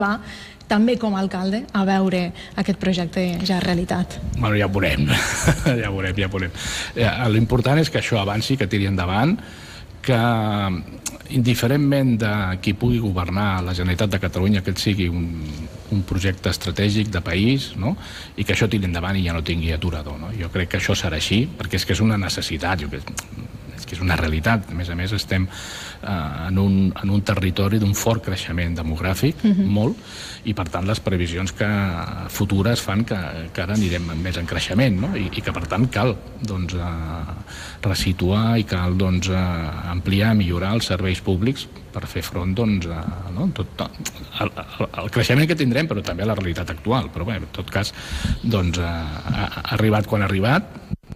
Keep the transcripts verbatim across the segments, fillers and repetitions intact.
va també com a alcalde a veure aquest projecte ja realitat? Bueno, ja ho veurem, ja ho veurem, ja ho veurem. L'important és que això avanci, que tiri endavant, que indiferentment de qui pugui governar la Generalitat de Catalunya, que sigui un, un projecte estratègic de país, no? I que això tiri endavant i ja no tingui aturador, no? Jo crec que això serà així, perquè és que és una necessitat, jo crec, és que és una realitat. A més a més, estem eh, en, un, en un territori d'un fort creixement demogràfic, uh-huh. molt, i per tant les previsions que, futures fan que, que ara anirem més en creixement, no? I, i que per tant cal doncs, eh, resituar i cal doncs, eh, ampliar, millorar els serveis públics per fer front doncs, a, no? tot, tot, al, al creixement que tindrem, però també a la realitat actual. Però bé, en tot cas, doncs, eh, ha, ha arribat quan ha arribat.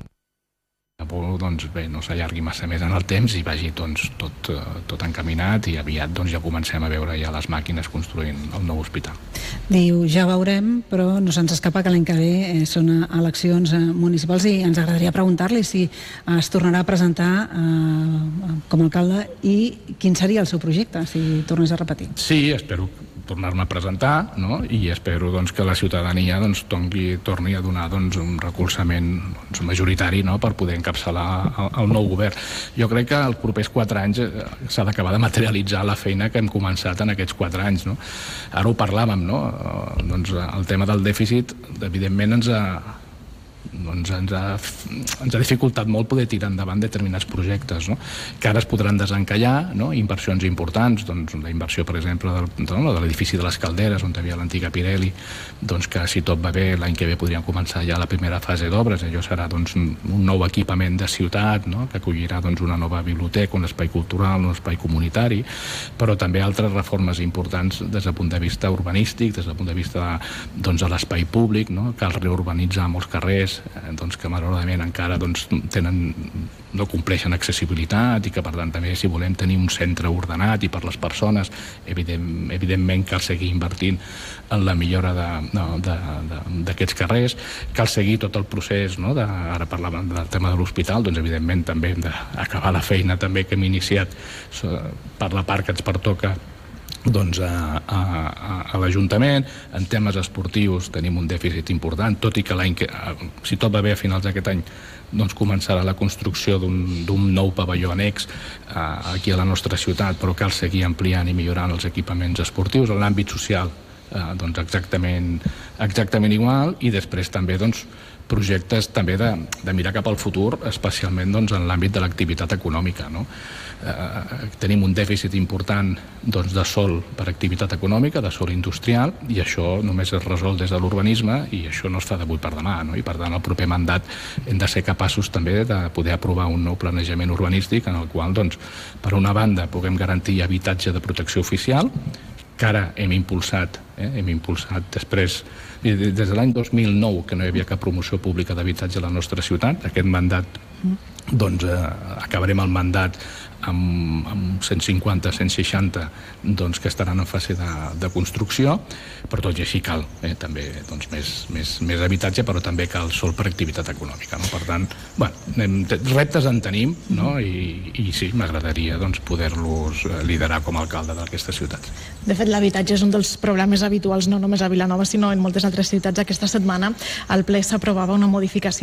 Doncs bé, no s'allargui massa més en el temps i vagi doncs, tot, tot encaminat i aviat doncs, ja comencem a veure ja les màquines construint el nou hospital. Diu, ja veurem, però no se'ns escapa que l'any que ve eh, són eleccions eh, municipals i ens agradaria preguntar-li si eh, es tornarà a presentar eh, com a alcalde i quin seria el seu projecte, si tornés a repetir. Sí, espero tornar-me a presentar, no? I espero doncs, que la ciutadania doncs, tongui, torni a donar doncs, un recolzament doncs, majoritari, no? Per poder encapçalar el, el nou govern. Jo crec que els propers quatre anys eh, s'ha d'acabar de materialitzar la feina que hem començat en aquests quatre anys. No? Ara ho parlàvem, no? Eh, doncs, el tema del dèficit, evidentment, ens ha doncs ens ha, ens ha dificultat molt poder tirar endavant determinats projectes, no? Que ara es podran desencallar, no? Inversions importants, doncs la inversió, per exemple, del, no? de l'edifici de les Calderes, on hi havia l'antiga Pirelli, doncs que si tot va bé l'any que ve podríem començar ja la primera fase d'obres. Allò serà doncs, un nou equipament de ciutat, no? Que acollirà doncs, una nova biblioteca, un espai cultural, un espai comunitari, però també altres reformes importants des del punt de vista urbanístic, des del punt de vista doncs, de l'espai públic, no? Cal reurbanitzar molts carrers doncs, que malauradament encara doncs, tenen, no compleixen accessibilitat i que per tant també si volem tenir un centre ordenat i per les persones evident, evidentment cal seguir invertint en la millora d'aquests carrers, cal seguir tot el procés, no? de, ara parlàvem del tema de l'hospital, doncs evidentment també hem d'acabar la feina també que hem iniciat per la part que ens pertoca doncs a, a, a l'Ajuntament. En temes esportius tenim un dèficit important, tot i que l'any que, si tot va bé a finals d'aquest any doncs començarà la construcció d'un nou pavelló annex eh, aquí a la nostra ciutat, però cal seguir ampliant i millorant els equipaments esportius. En l'àmbit social eh, doncs exactament, exactament igual, i després també doncs projectes també de, de mirar cap al futur, especialment doncs, en l'àmbit de l'activitat econòmica, no? Eh, tenim un dèficit important doncs, de sòl per activitat econòmica, de sòl industrial, i això només es resol des de l'urbanisme i això no es fa d'avui per demà, no? I per tant el proper mandat hem de ser capaços també de poder aprovar un nou planejament urbanístic en el qual doncs, per una banda puguem garantir habitatge de protecció oficial, que ara hem impulsat, eh? hem impulsat després, des de l'any dos mil nou que no hi havia cap promoció pública d'habitatge a la nostra ciutat. Aquest mandat, doncs eh, acabarem el mandat amb, amb cent cinquanta a cent seixanta doncs, que estaran en fase de, de construcció, però tot i així cal eh, també doncs, més, més, més habitatge, però també cal sòl per activitat econòmica, no? Per tant, bueno, anem, reptes en tenim, no? I, i sí, m'agradaria doncs, poder-los liderar com a alcalde d'aquestes ciutats. De fet, l'habitatge és un dels problemes habituals no només a Vilanova, sinó en moltes altres ciutats. Aquesta setmana al ple s'aprovava una modificació